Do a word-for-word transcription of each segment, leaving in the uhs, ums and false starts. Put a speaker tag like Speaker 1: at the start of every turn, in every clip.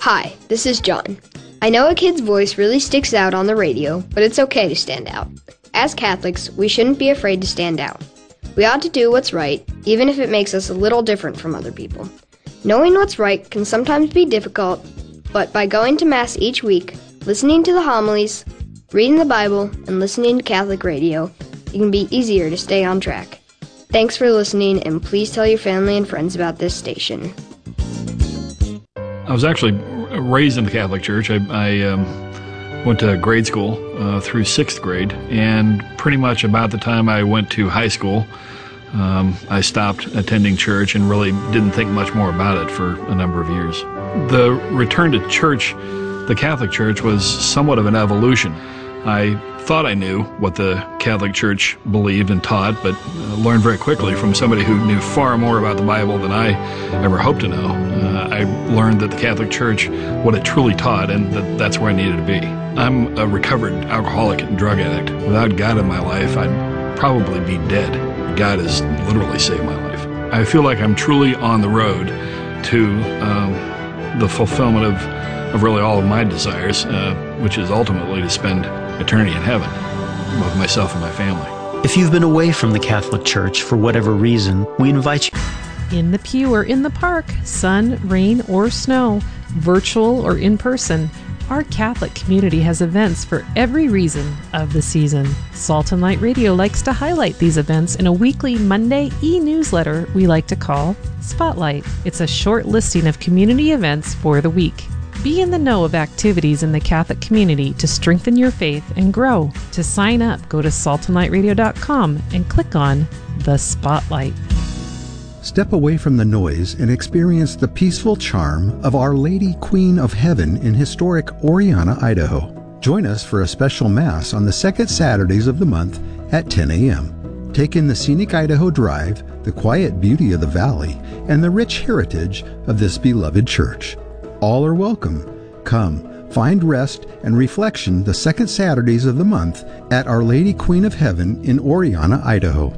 Speaker 1: Hi, this is John. I know a kid's voice really sticks out on the radio, but it's okay to stand out. As Catholics, we shouldn't be afraid to stand out. We ought to do what's right, even if it makes us a little different from other people. Knowing what's right can sometimes be difficult, but by going to Mass each week, listening to the homilies, reading the Bible, and listening to Catholic radio, it can be easier to stay on track. Thanks for listening, and please tell your family and friends about this station.
Speaker 2: I was actually raised in the Catholic Church. I, I um, went to grade school uh, through sixth grade, and pretty much about the time I went to high school, um, I stopped attending church and really didn't think much more about it for a number of years. The return to church, the Catholic Church, was somewhat of an evolution. I thought I knew what the Catholic Church believed and taught, but uh, learned very quickly from somebody who knew far more about the Bible than I ever hoped to know. Uh, I learned that the Catholic Church, what it truly taught, and that that's where I needed to be. I'm a recovered alcoholic and drug addict. Without God in my life, I'd probably be dead. God has literally saved my life. I feel like I'm truly on the road to um, the fulfillment of, of really all of my desires, uh, which is ultimately to spend eternity in heaven with myself and my family.
Speaker 3: If you've been away from the Catholic Church for whatever reason, we invite you.
Speaker 4: In the pew or in the park, sun, rain, or snow, virtual or in person, our Catholic community has events for every reason of the season. Salt and Light Radio likes to highlight these events in a weekly Monday e-newsletter we like to call Spotlight. It's a short listing of community events for the week. Be in the know of activities in the Catholic community to strengthen your faith and grow. To sign up, go to salt and light radio dot com and click on the Spotlight.
Speaker 5: Step away from the noise and experience the peaceful charm of Our Lady Queen of Heaven in historic Oriana, Idaho. Join us for a special Mass on the second Saturdays of the month at ten a.m. Take in the scenic Idaho Drive, the quiet beauty of the valley, and the rich heritage of this beloved church. All are welcome. Come, find rest and reflection the second Saturdays of the month at Our Lady Queen of Heaven in Oriana, Idaho.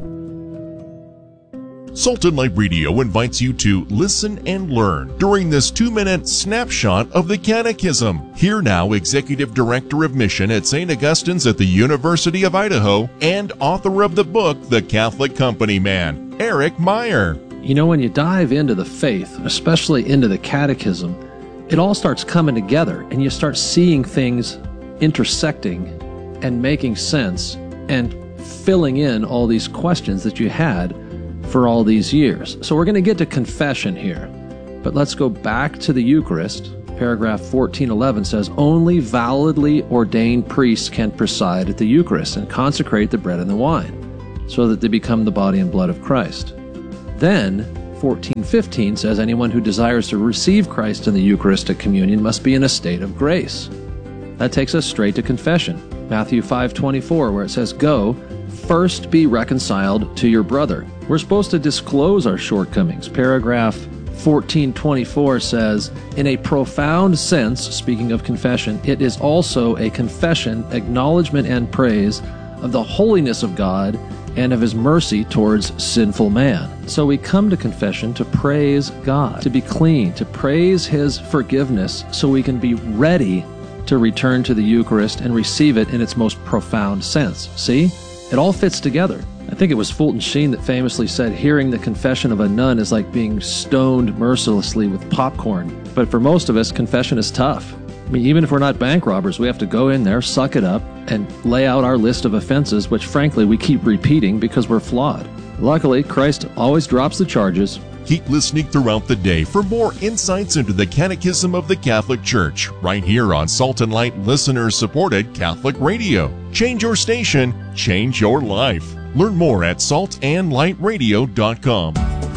Speaker 6: Salt and Light Radio invites you to listen and learn during this two-minute snapshot of the Catechism. Here now, Executive Director of Mission at Saint Augustine's at the University of Idaho and author of the book, The Catholic Company Man, Eric Meyer.
Speaker 7: You know, when you dive into the faith, especially into the Catechism, it all starts coming together and you start seeing things intersecting and making sense and filling in all these questions that you had for all these years. So we're going to get to confession here, but let's go back to the Eucharist. Paragraph fourteen eleven says, only validly ordained priests can preside at the Eucharist and consecrate the bread and the wine so that they become the body and blood of Christ. Then fourteen fifteen says anyone who desires to receive Christ in the Eucharistic communion must be in a state of grace. That takes us straight to confession. Matthew five twenty-four, where it says, go, first be reconciled to your brother. We're supposed to disclose our shortcomings. Paragraph fourteen twenty-four says, in a profound sense, speaking of confession, it is also a confession, acknowledgement, and praise of the holiness of God and of His mercy towards sinful man. So we come to confession to praise God, to be clean, to praise His forgiveness so we can be ready to return to the Eucharist and receive it in its most profound sense. See? It all fits together. I think it was Fulton Sheen that famously said, hearing the confession of a nun is like being stoned mercilessly with popcorn. But for most of us, confession is tough. I mean, even if we're not bank robbers, we have to go in there, suck it up, and lay out our list of offenses, which frankly we keep repeating because we're flawed. Luckily, Christ always drops the charges.
Speaker 6: Keep listening throughout the day for more insights into the Catechism of the Catholic Church, right here on Salt and Light listener-supported Catholic Radio. Change your station, change your life. Learn more at salt and light radio dot com.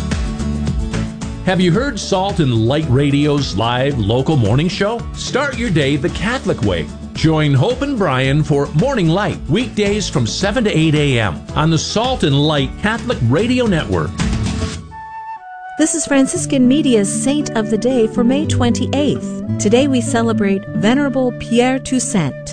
Speaker 8: Have you heard Salt and Light Radio's live local morning show? Start your day the Catholic way. Join Hope and Brian for Morning Light, weekdays from seven to eight a.m. on the Salt and Light Catholic Radio Network.
Speaker 9: This is Franciscan Media's Saint of the Day for May twenty-eighth. Today we celebrate Venerable Pierre Toussaint.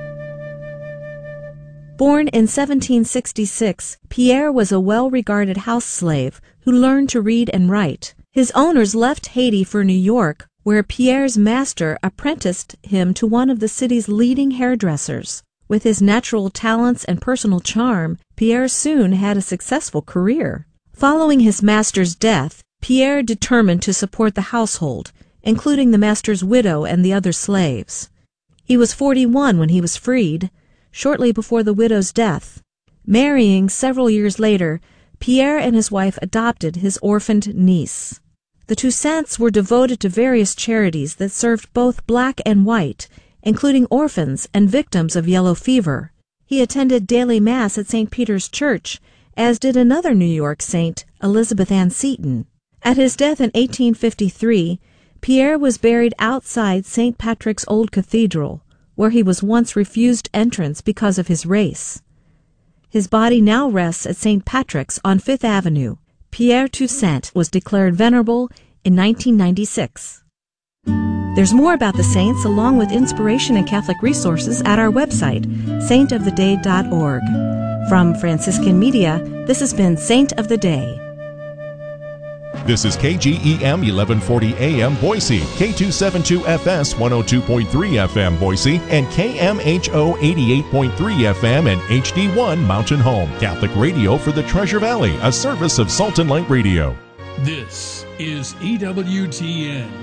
Speaker 9: Born in seventeen sixty-six, Pierre was a well-regarded house slave who learned to read and write. His owners left Haiti for New York, where Pierre's master apprenticed him to one of the city's leading hairdressers. With his natural talents and personal charm, Pierre soon had a successful career. Following his master's death, Pierre determined to support the household, including the master's widow and the other slaves. He was forty-one when he was freed, shortly before the widow's death. Marrying several years later, Pierre and his wife adopted his orphaned niece. The Toussaints were devoted to various charities that served both black and white, including orphans and victims of yellow fever. He attended daily Mass at Saint Peter's Church, as did another New York saint, Elizabeth Ann Seton. At his death in eighteen fifty-three, Pierre was buried outside Saint Patrick's Old Cathedral, where he was once refused entrance because of his race. His body now rests at Saint Patrick's on Fifth Avenue. Pierre Toussaint was declared venerable in nineteen ninety-six. There's more about the saints along with inspiration and Catholic resources at our website, saint of the day dot org. From Franciscan Media, this has been Saint of the Day.
Speaker 6: This is K G E M eleven forty A M Boise, K two seventy-two F S one oh two point three F M Boise, and K M H O eighty-eight point three F M and H D one Mountain Home. Catholic radio for the Treasure Valley, a service of Salt and Light Radio.
Speaker 10: This is E W T N.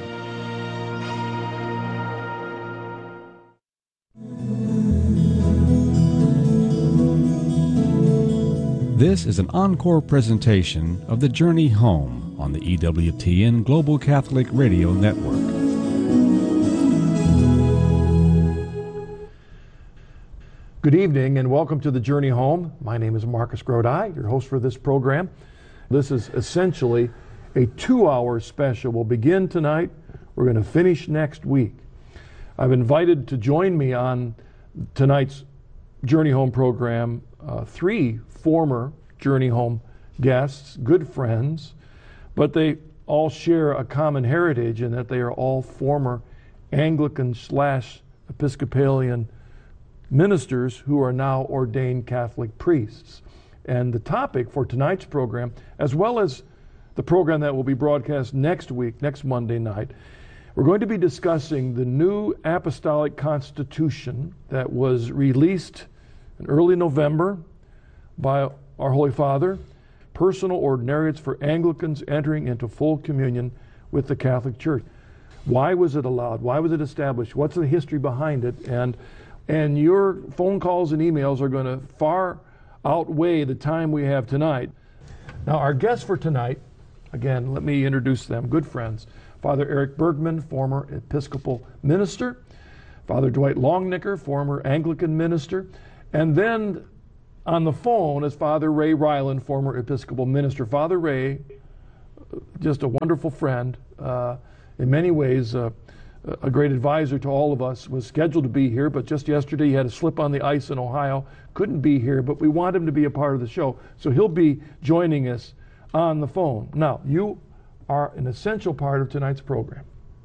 Speaker 11: This is an encore presentation of The Journey Home on the E W T N Global Catholic Radio Network.
Speaker 12: Good evening and welcome to The Journey Home. My name is Marcus Grodi, your host for this program. This is essentially a two-hour special. We'll begin tonight. We're going to finish next week. I've invited to join me on tonight's Journey Home program uh, three former Journey Home guests, good friends, but they all share a common heritage in that they are all former Anglican slash Episcopalian ministers who are now ordained Catholic priests. And the topic for tonight's program, as well as the program that will be broadcast next week, next Monday night, we're going to be discussing the new Apostolic Constitution that was released in early November by our Holy Father, personal ordinariates for Anglicans entering into full communion with the Catholic Church. Why was it allowed? Why was it established? What's the history behind it? And and your phone calls and emails are going to far outweigh the time we have tonight. Now, our guests for tonight, again, let me introduce them, good friends. Father Eric Bergman, former Episcopal minister. Father Dwight Longnicker, former Anglican minister. And then on the phone is Father Ray Ryland, former Episcopal minister. Father Ray, just a wonderful friend, uh, in many ways uh, a great advisor to all of us, was scheduled to be here, but just yesterday he had a slip on the ice in Ohio, couldn't be here, but we want him to be a part of the show. So he'll be joining us on the phone. Now, you are an essential part of tonight's program.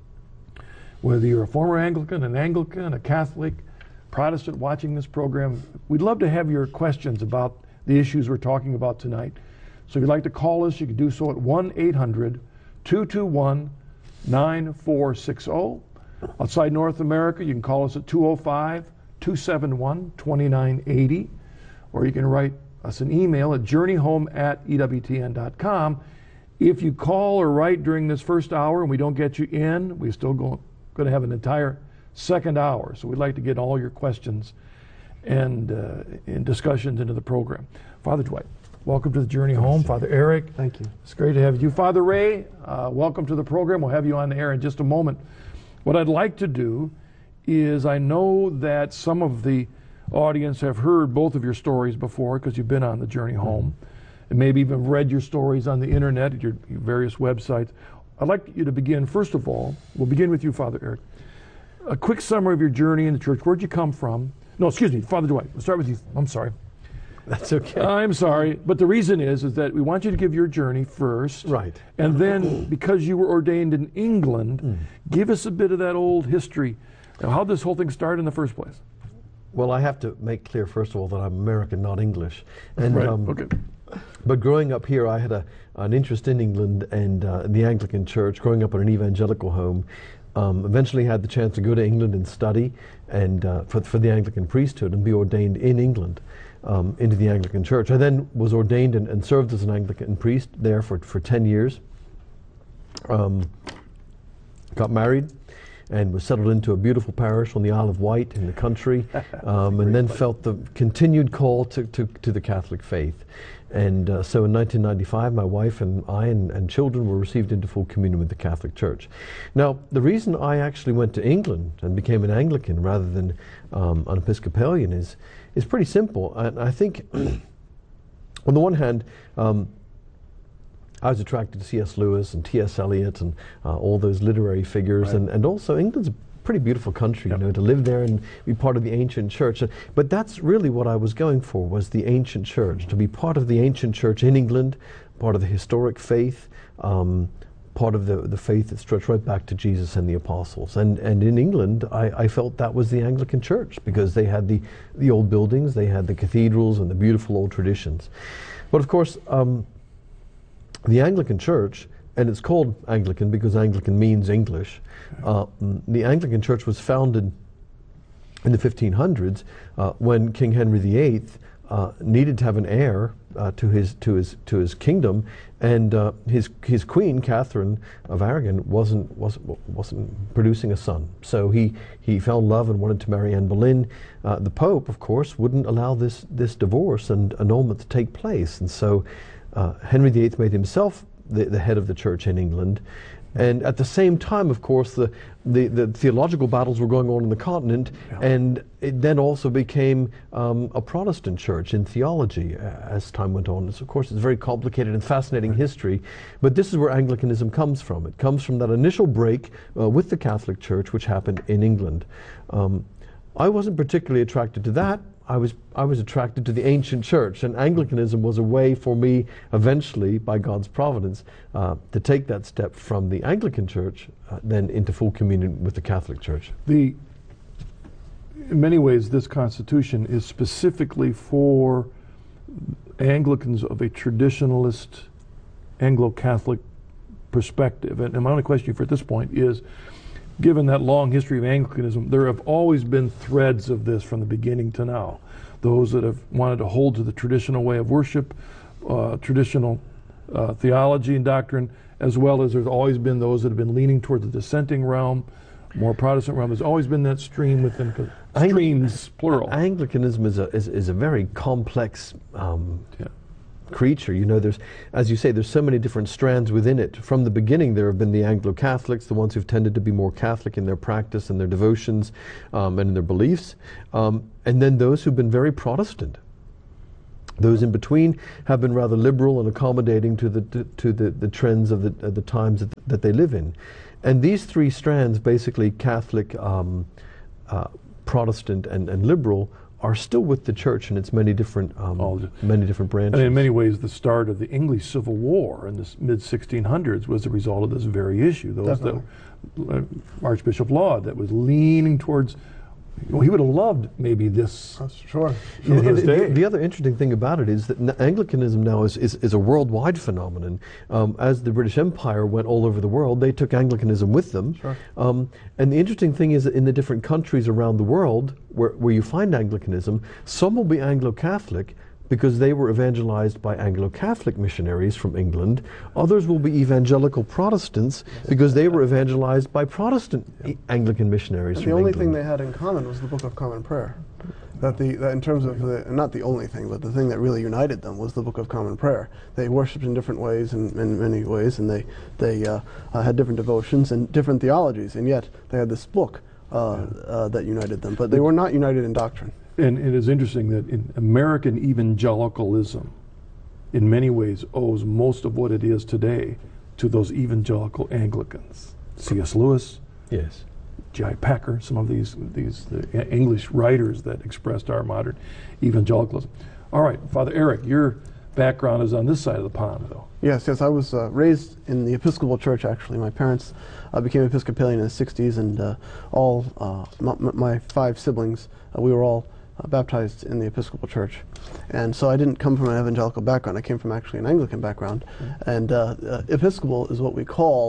Speaker 12: Whether you're a former Anglican, an Anglican, a Catholic, Protestant watching this program, we'd love to have your questions about the issues we're talking about tonight. So if you'd like to call us, you can do so at one eight hundred two two one nine four six zero. Outside North America, you can call us at two oh five two seven one two nine eight zero, or you can write us an email at journeyhome at E W T N dot com. If you call or write during this first hour and we don't get you in, we're still going, going to have an entire second hour. So we'd like to get all your questions and, uh, and discussions into the program. Father Dwight, welcome to the Journey Home. Father Eric, thank you. It's great to have you. Father Ray, uh, welcome to the program. We'll have you on the air in just a moment. What I'd like to do is, I know that some of the audience have heard both of your stories before because you've been on the Journey Home, and maybe even read your stories on the internet at your, your various websites. I'd like you to begin, first of all, we'll begin with you, Father Eric. A quick summary of your journey in the church. Where'd you come from? No, excuse me, Father Dwight. We'll start with you. I'm sorry.
Speaker 13: That's okay.
Speaker 12: I'm sorry, but the reason is is that we want you to give your journey first.
Speaker 13: Right.
Speaker 12: And then, because you were ordained in England, mm. give us a bit of that old history. How did this whole thing start in the first place?
Speaker 13: Well, I have to make clear, first of all, that I'm American, not English. And,
Speaker 12: right,
Speaker 13: um,
Speaker 12: okay.
Speaker 13: But growing up here, I had a, an interest in England and uh, in the Anglican Church, growing up in an evangelical home. Um, eventually had the chance to go to England and study and uh, for, for the Anglican priesthood and be ordained in England um, into the Anglican Church. I then was ordained and, and served as an Anglican priest there for, for ten years. Um, got married and was settled into a beautiful parish on the Isle of Wight in the country, um, and then place. felt the continued call to, to, to the Catholic faith. And uh, so in nineteen ninety-five, my wife and I and, and children were received into full communion with the Catholic Church. Now, the reason I actually went to England and became an Anglican rather than um, an Episcopalian is, is pretty simple. And I think, on the one hand, um, I was attracted to C S Lewis and T S Eliot and uh, all those literary figures, right. and, and also England's a pretty beautiful country, yep. you know, to live there and be part of the ancient church. But that's really what I was going for, was the ancient church, to be part of the ancient church in England, part of the historic faith, um, part of the, the faith that stretched right back to Jesus and the apostles. And, and in England, I, I felt that was the Anglican Church, because they had the, the old buildings, they had the cathedrals and the beautiful old traditions. But of course, um, the Anglican Church, and it's called Anglican because Anglican means English, uh, the Anglican Church was founded in the fifteen hundreds uh, when King Henry the Eighth uh, needed to have an heir uh, to his to his to his kingdom, and uh, his his queen Catherine of Aragon wasn't wasn't wasn't producing a son. So he he fell in love and wanted to marry Anne Boleyn. Uh, the Pope, of course, wouldn't allow this this divorce and annulment to take place, and so uh, Henry the Eighth made himself the, the head of the church in England. And at the same time, of course, the, the, the theological battles were going on in the continent, yeah. and it then also became um, a Protestant church in theology as time went on. It's, of course, it's a very complicated and fascinating right. history, but this is where Anglicanism comes from. It comes from that initial break uh, with the Catholic Church, which happened in England. Um, I wasn't particularly attracted to that. I was I was attracted to the ancient church, and Anglicanism was a way for me eventually, by God's providence, uh, to take that step from the Anglican Church uh, then into full communion with the Catholic Church.
Speaker 12: The, in many ways, this Constitution is specifically for Anglicans of a traditionalist Anglo-Catholic perspective. And, and my only question for at this point is, given that long history of Anglicanism, there have always been threads of this from the beginning to now. Those that have wanted to hold to the traditional way of worship, uh, traditional uh, theology and doctrine, as well as there's always been those that have been leaning toward the dissenting realm, more Protestant realm. There's always been that stream within, streams, plural.
Speaker 13: Anglicanism is a, is, is a very complex um,
Speaker 12: yeah.
Speaker 13: creature. You know, there's, as you say, there's so many different strands within it. From the beginning, there have been the Anglo-Catholics, the ones who've tended to be more Catholic in their practice and their devotions um, and in their beliefs, um, and then those who've been very Protestant. Those in between have been rather liberal and accommodating to the to, to the, the trends of the, uh, the times that, that they live in. And these three strands, basically Catholic, um, uh, Protestant, and, and liberal, are still with the church in its many different um, many different branches.
Speaker 12: And in many ways, the start of the English Civil War in the mid sixteen hundreds was the result of this very issue. Those that, uh, Archbishop Laud, that was leaning towards, well, he would have loved maybe this.
Speaker 14: That's sure.
Speaker 13: And, and the, the other interesting thing about it is that Anglicanism now is, is, is a worldwide phenomenon. Um, as the British Empire went all over the world, they took Anglicanism with them.
Speaker 14: Sure.
Speaker 13: Um, and the interesting thing is that in the different countries around the world where, where you find Anglicanism, some will be Anglo-Catholic because they were evangelized by Anglo-Catholic missionaries from England. Others will be evangelical Protestants because they were evangelized by Protestant yeah. Anglican missionaries
Speaker 14: and
Speaker 13: from
Speaker 14: the only
Speaker 13: England.
Speaker 14: thing they had in common was the Book of Common Prayer. That the that in terms of the, not the only thing, but the thing that really united them was the Book of Common Prayer. They worshipped in different ways, and in many ways, and they they uh, uh, had different devotions and different theologies, and yet they had this book uh, yeah. uh, that united them. But they were not united in doctrine.
Speaker 12: And it is interesting that in American evangelicalism, in many ways, owes most of what it is today to those evangelical Anglicans. C S Lewis,
Speaker 13: yes,
Speaker 12: J I Packer, some of these these the English writers that expressed our modern evangelicalism. All right, Father Eric, your background is on this side of the pond, though.
Speaker 14: Yes, yes, I was uh, raised in the Episcopal Church, actually. My parents uh, became Episcopalian in the sixties, and uh, all uh, my, my five siblings, uh, we were all Uh, baptized in the Episcopal Church. And so I didn't come from an evangelical background. I came from actually an Anglican background. Mm-hmm. And uh, uh, Episcopal is what we call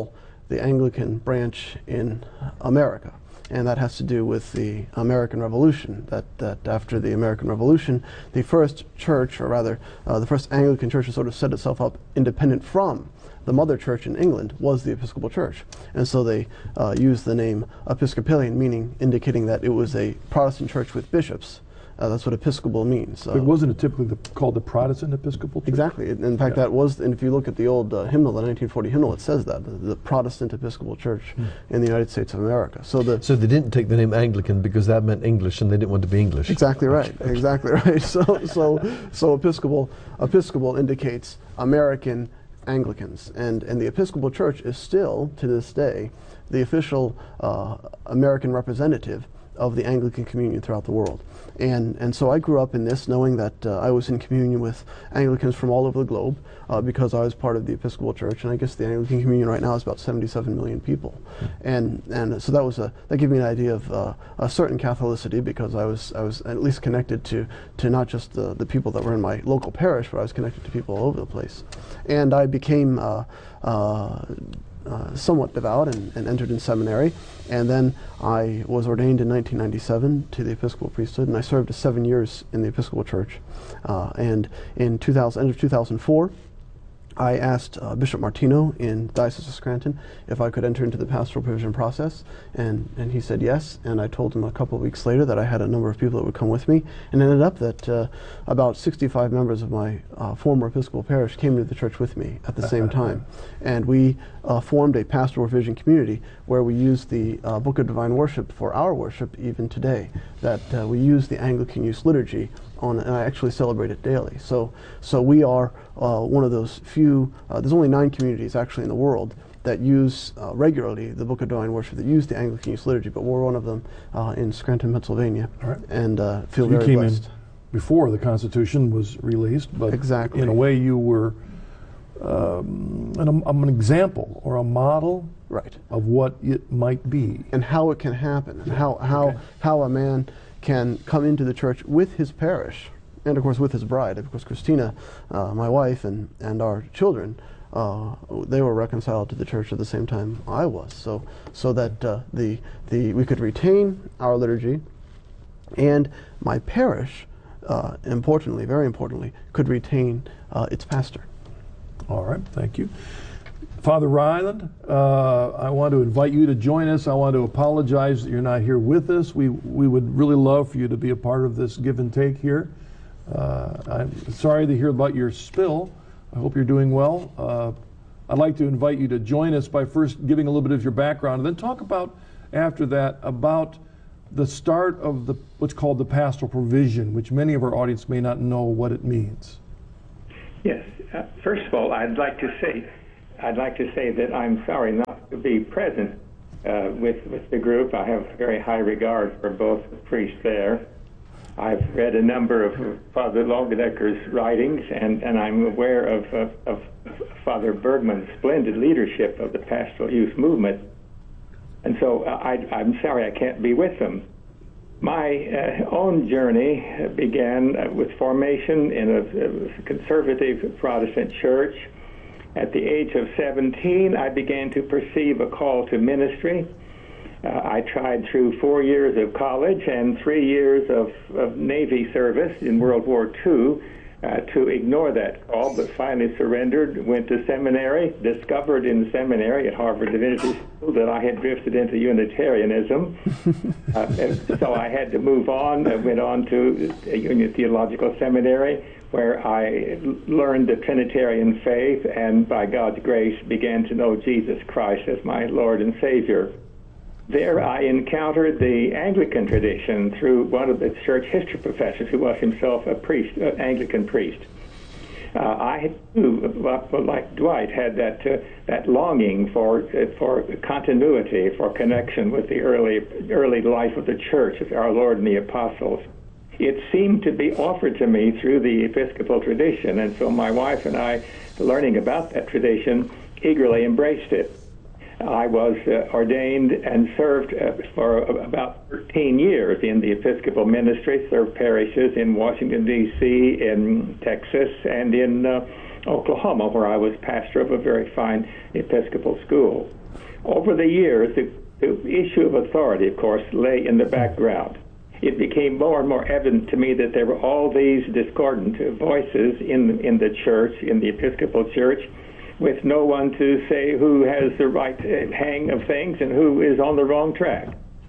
Speaker 14: the Anglican branch in America. And that has to do with the American Revolution, that, that after the American Revolution, the first church, or rather uh, the first Anglican church to sort of set itself up independent from the mother church in England, was the Episcopal Church. And so they uh, used the name Episcopalian, meaning indicating that it was a Protestant church with bishops. Uh, that's what Episcopal means.
Speaker 12: But wasn't it typically the, called the Protestant Episcopal Church?
Speaker 14: Exactly. In fact, yeah. that was, and if you look at the old uh, hymnal, the nineteen forty hymnal, it says that, the, the Protestant Episcopal Church hmm. in the United States of America. So the
Speaker 13: so they didn't take the name Anglican because that meant English, and they didn't want to be English.
Speaker 14: Exactly right. Exactly right. So so so Episcopal Episcopal indicates American Anglicans, and and the Episcopal Church is still to this day the official uh, American representative of the Anglican communion throughout the world. And and so I grew up in this, knowing that uh, I was in communion with Anglicans from all over the globe, uh, because I was part of the Episcopal Church, and I guess the Anglican communion right now is about seventy-seven million people. And and so that was a that gave me an idea of uh, a certain Catholicity, because I was I was at least connected to to not just the the people that were in my local parish, but I was connected to people all over the place. And I became uh, uh, Uh, somewhat devout and, and entered in seminary, and then I was ordained in nineteen ninety-seven to the Episcopal priesthood, and I served seven years in the Episcopal Church. Uh, and in two thousand, end of two thousand four, I asked uh, Bishop Martino in the Diocese of Scranton if I could enter into the pastoral provision process, and, and he said yes, and I told him a couple of weeks later that I had a number of people that would come with me, and it ended up that uh, about sixty-five members of my uh, former Episcopal parish came to the church with me at the same time, and we uh, formed a pastoral provision community where we use the uh, Book of Divine Worship for our worship even today, that uh, we use the Anglican Use Liturgy on, and I actually celebrate it daily. So, so we are uh, one of those few, uh, there's only nine communities actually in the world that use uh, regularly the Book of Divine Worship, that use the Anglican Use Liturgy, but we're one of them uh, in Scranton, Pennsylvania, right. and uh, feel
Speaker 12: so
Speaker 14: very
Speaker 12: you came
Speaker 14: blessed.
Speaker 12: In before the Constitution was released, but
Speaker 14: exactly.
Speaker 12: in a way you were um, an, an example or a model
Speaker 14: right.
Speaker 12: of what it might be.
Speaker 14: And how it can happen, and how, how, okay. how a man can come into the church with his parish, and of course with his bride. Of course, Christina, uh, my wife, and, and our children, uh, they were reconciled to the church at the same time I was. So, so that uh, the the we could retain our liturgy, and my parish, uh, importantly, very importantly, could retain uh, its pastor.
Speaker 12: All right, thank you. Father Ryland, uh, I want to invite you to join us. I want to apologize that you're not here with us. We we would really love for you to be a part of this give and take here. Uh, I'm sorry to hear about your spill. I hope you're doing well. Uh, I'd like to invite you to join us by first giving a little bit of your background, and then talk about, after that, about the start of the what's called the pastoral provision, which many of our audience may not know what it means.
Speaker 15: Yes. Uh, first of all, I'd like to say I'd like to say that I'm sorry not to be present uh, with, with the group. I have very high regard for both the priests there. I've read a number of Father Longenecker's writings, and, and I'm aware of, of, of Father Bergman's splendid leadership of the pastoral youth movement. And so I, I'm sorry I can't be with them. My uh, own journey began uh, with formation in a, a conservative Protestant church. At the age of seventeen, I began to perceive a call to ministry. Uh, I tried through four years of college and three years of, of Navy service in World War Two uh, to ignore that call, but finally surrendered, went to seminary, discovered in seminary at Harvard Divinity School that I had drifted into Unitarianism. uh, so I had to move on. I went on to a Union Theological Seminary, where I learned the Trinitarian faith and, by God's grace, began to know Jesus Christ as my Lord and Savior. There I encountered the Anglican tradition through one of the church history professors who was himself a priest, an Anglican priest. Uh, I too, like Dwight, had that uh, that longing for uh, for continuity, for connection with the early early life of the church, of our Lord and the apostles. It seemed to be offered to me through the Episcopal tradition, and so my wife and I, learning about that tradition, eagerly embraced it. I was uh, ordained and served uh, for about thirteen years in the Episcopal ministry, served parishes in Washington, D C, in Texas, and in uh, Oklahoma, where I was pastor of a very fine Episcopal school. Over the years, the, the issue of authority, of course, lay in the background. It became more and more evident to me that there were all these discordant voices in, in the church, in the Episcopal Church, with no one to say who has the right hang of things and who is on the wrong track.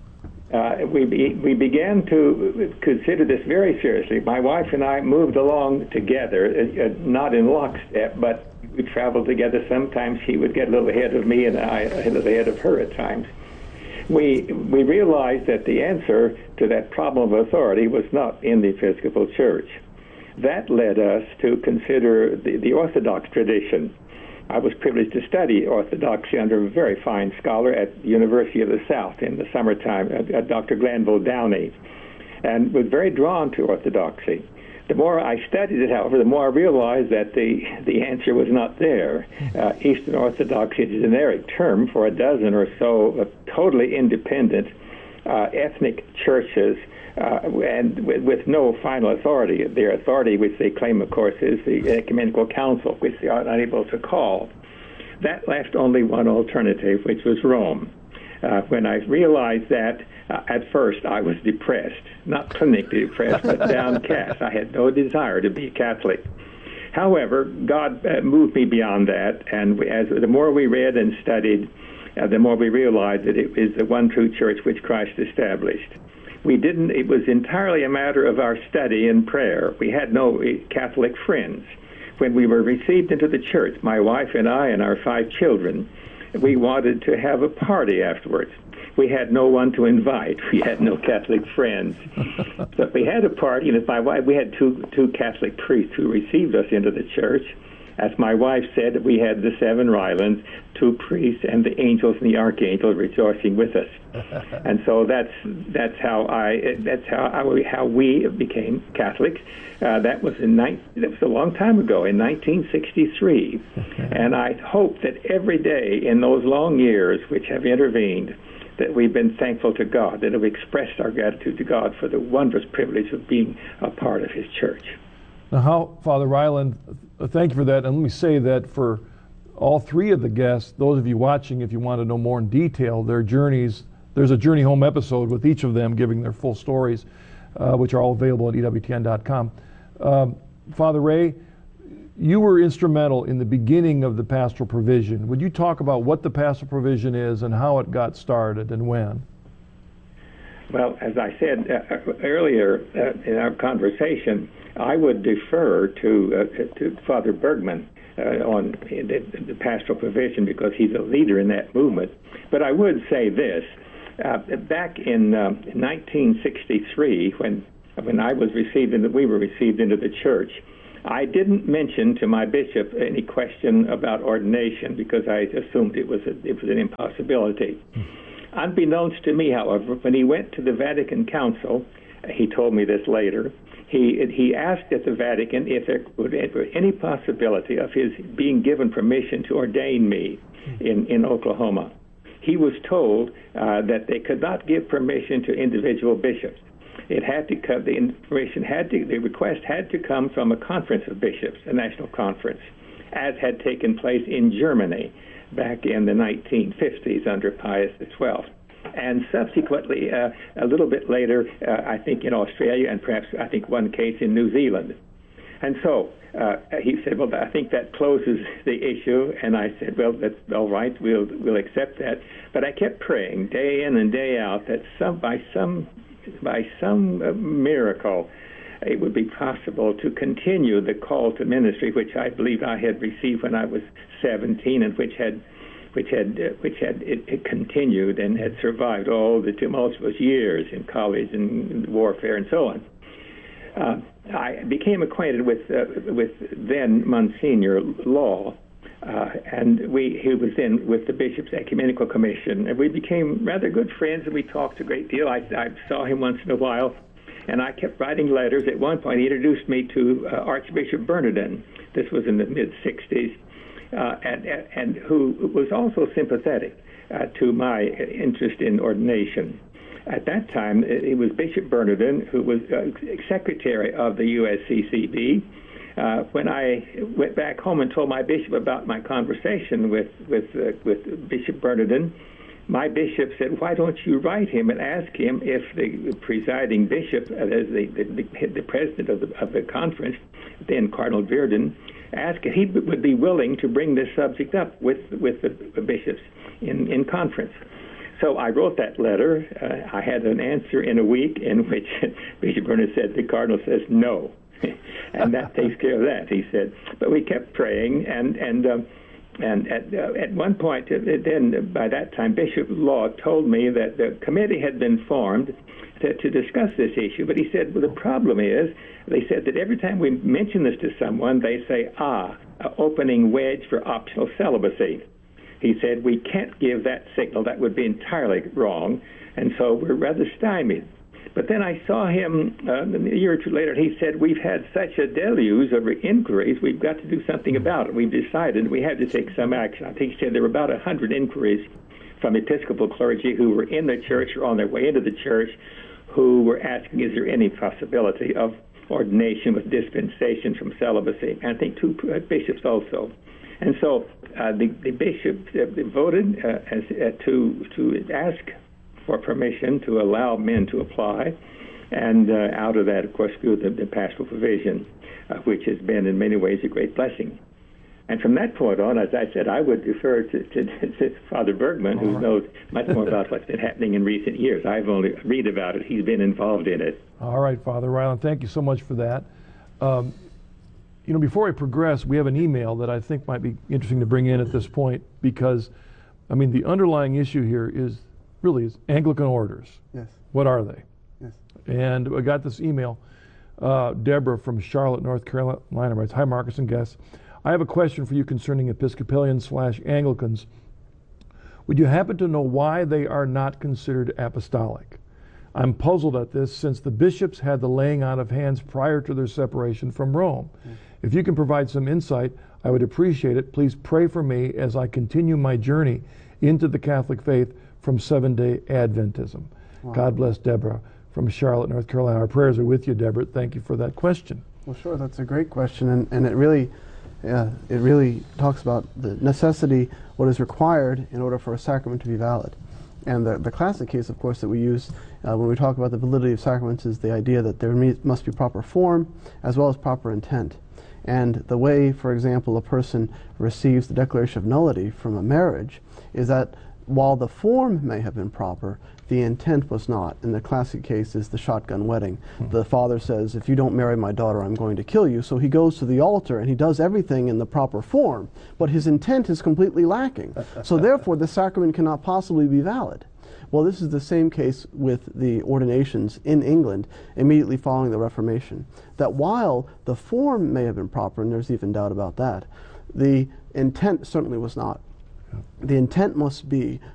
Speaker 15: Uh, we be, we began to consider this very seriously. My wife and I moved along together, uh, not in lockstep, but we traveled together. Sometimes she would get a little ahead of me and I a little ahead of her at times. We we realized that the answer to that problem of authority was not in the Episcopal Church. That led us to consider the, the Orthodox tradition. I was privileged to study Orthodoxy under a very fine scholar at the University of the South in the summertime, uh, Doctor Glanville Downey, and was very drawn to Orthodoxy. The more I studied it, however, the more I realized that the, the answer was not there. Uh, Eastern Orthodoxy is a generic term for a dozen or so uh, totally independent uh, ethnic churches uh, and with, with no final authority. Their authority, which they claim, of course, is the Ecumenical Council, which they are unable to call. That left only one alternative, which was Rome. Uh, when I realized that, uh, at first I was depressed, not clinically depressed, but downcast. I had no desire to be Catholic. However, God uh, moved me beyond that, and we, as the more we read and studied, uh, the more we realized that it is the one true church which Christ established. We didn't, it was entirely a matter of our study and prayer. We had no Catholic friends. When we were received into the church, my wife and I and our five children, we wanted to have a party afterwards. We had no one to invite. We had no Catholic friends. But we had a party, and as my wife, we had two two Catholic priests who received us into the church. As my wife said, we had the seven Rylands, two priests, and the angels and the archangels rejoicing with us. And so that's that's how I that's how I, how we became Catholics. Uh, that was in ni- that was a long time ago, in nineteen sixty-three. Okay. And I hope that every day in those long years which have intervened, that we've been thankful to God, that have expressed our gratitude to God for the wondrous privilege of being a part of His church.
Speaker 12: Now, how, Father Ryland, thank you for that. And let me say that for all three of the guests, those of you watching, if you want to know more in detail, their journeys, there's a Journey Home episode with each of them giving their full stories, uh, which are all available at E W T N dot com. Um, Father Ray, you were instrumental in the beginning of the pastoral provision. Would you talk about what the pastoral provision is and how it got started and when?
Speaker 15: Well, as I said uh, earlier uh, in our conversation, I would defer to uh, to Father Bergman uh, on the, the pastoral provision because he's a leader in that movement. But I would say this: uh, back in uh, nineteen sixty-three, when when I was received into, we were received into the church, I didn't mention to my bishop any question about ordination because I assumed it was a, it was an impossibility. Unbeknownst to me, however, when he went to the Vatican Council, he told me this later, he he asked at the Vatican if there would be any possibility of his being given permission to ordain me in, in Oklahoma. He was told uh, that they could not give permission to individual bishops. It had to come, the information had to, the request had to come from a conference of bishops, a national conference, as had taken place in Germany back in the nineteen fifties under Pius the twelfth. And subsequently, uh, a little bit later, uh, I think in Australia, and perhaps I think one case in New Zealand. And so uh, he said, well, I think that closes the issue. And I said, well, that's all right, we'll we'll accept that. But I kept praying day in and day out that some by some by some uh, miracle, it would be possible to continue the call to ministry, which I believe I had received when I was seventeen, and which had, which had, uh, which had it, it continued and had survived all the tumultuous years in college and warfare and so on. Uh, I became acquainted with uh, with then Monsignor Law, uh, and we he was in with the Bishop's Ecumenical Commission, and we became rather good friends, and we talked a great deal. I, I saw him once in a while, and I kept writing letters. At one point, he introduced me to uh, Archbishop Bernardin. This was in the mid sixties, uh, and, and who was also sympathetic uh, to my interest in ordination. At that time, it was Bishop Bernardin, who was uh, secretary of the U S C C B, uh, when I went back home and told my bishop about my conversation with with uh, with Bishop Bernardin, my bishop said, "Why don't you write him and ask him if the presiding bishop, uh, as the, the the president of the of the conference, then Cardinal Virden, asked if he would be willing to bring this subject up with with the bishops in in conference." So I wrote that letter. Uh, I had an answer in a week in which Bishop Bernard said, "The Cardinal says no." And that takes care of that, he said. But we kept praying, and and um, and at uh, at one point, uh, then by that time, Bishop Law told me that the committee had been formed to, to discuss this issue. But he said, well, the problem is, they said that every time we mention this to someone, they say, ah, a opening wedge for optional celibacy. He said, we can't give that signal. That would be entirely wrong. And so we're rather stymied. But then I saw him uh, a year or two later, and he said, we've had such a deluge of inquiries, we've got to do something about it. We've decided we have to take some action. I think he said there were about one hundred inquiries from Episcopal clergy who were in the church or on their way into the church who were asking, is there any possibility of ordination with dispensation from celibacy? And I think two bishops also. And so uh, the, the bishops uh, voted uh, as, uh, to to ask for permission to allow men to apply, and uh, out of that, of course, grew the, the pastoral provision, uh, which has been in many ways a great blessing. And from that point on, as I said, I would defer to, to, to Father Bergman, who right. knows much more about what's been happening in recent years. I've only read about it. He's been involved in it.
Speaker 12: All right, Father Ryland, thank you so much for that. Um, you know, before I progress, we have an email that I think might be interesting to bring in at this point, because, I mean, the underlying issue here is really is Anglican orders.
Speaker 14: Yes.
Speaker 12: What are they?
Speaker 14: Yes.
Speaker 12: And I got this email. Uh, Deborah from Charlotte, North Carolina writes, "Hi, Marcus and guests. I have a question for you concerning Episcopalians slash Anglicans. Would you happen to know why they are not considered apostolic? I'm puzzled at this since the bishops had the laying on of hands prior to their separation from Rome. Mm. If you can provide some insight, I would appreciate it. Please pray for me as I continue my journey into the Catholic faith from seven-day Adventism." Wow. God bless Deborah from Charlotte, North Carolina. Our prayers are with you, Deborah. Thank you for that question.
Speaker 14: Well, sure, that's a great question, and, and it really uh, it really talks about the necessity, what is required in order for a sacrament to be valid. And the, the classic case, of course, that we use uh, when we talk about the validity of sacraments is the idea that there must be proper form as well as proper intent. And the way, for example, a person receives the declaration of nullity from a marriage is that while the form may have been proper, the intent was not. In the classic case is the shotgun wedding. Mm-hmm. The father says, if you don't marry my daughter, I'm going to kill you. So he goes to the altar and he does everything in the proper form, but his intent is completely lacking. So therefore, the sacrament cannot possibly be valid. Well, this is the same case with the ordinations in England immediately following the Reformation. That while the form may have been proper, and there's even doubt about that, the intent certainly was not. The intent must be